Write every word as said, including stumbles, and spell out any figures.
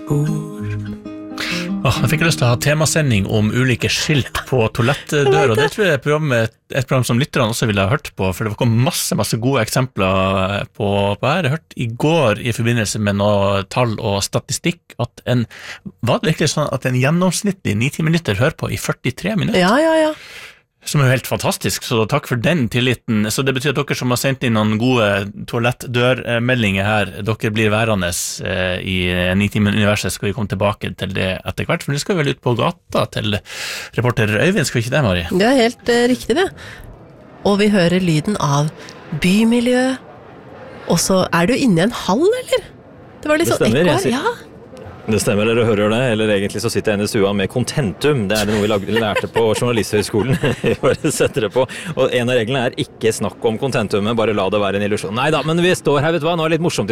Åh, jeg fikk lyst til å ha temasending om ulike skilt på toalettdør, og det tror jeg er programmet, et program som lytterne også ville ha hørt på, for det kom masse, masse gode eksempler på, på her. Jeg hørte i går i forbindelse med noe tall og statistikk at en, var det virkelig sånn at en gjennomsnittlig ni-ti minutter hører på i førtitre minutter? Ja, ja, ja. Som er jo helt fantastisk, så takk for den tilliten. Så det betyr at dere som har sendt inn noen gode toalettdørmeldinger her, dere blir værende eh, i Nitimen-universet, skal vi komme tilbake til det etter hvert, for nå skal vi vel ut på gata til reporter Øyvind, skal vi ikke det, Mari? Det er helt uh, riktig det. Og vi hører lyden av bymiljø, og så er du inne i en hall, eller? Det var litt det sånn stemmer, ekko her, ja. Det stemmer, dere hører det, eller egentlig så sitter jeg inne i stua med kontentum. Det er det noe vi lag- lærte på journalisthøgskolen. Vi bare setter det på. Og en av reglene er ikke snakk om kontentumet, bare la det være en illusjon. Neida, men vi står her, vet du hva, nå er det litt morsomt